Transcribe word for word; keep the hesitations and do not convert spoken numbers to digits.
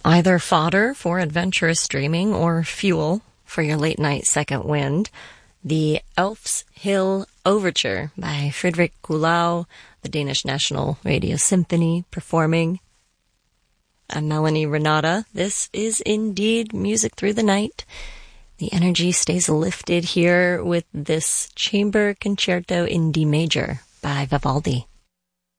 Either fodder for adventurous dreaming or fuel for your late-night second wind, the Elf's Hill Overture by Frederick Kulau, the Danish National Radio Symphony, performing. I'm Melanie Renata. This is indeed Music Through the Night. The energy stays lifted here with this Chamber Concerto in D major by Vivaldi.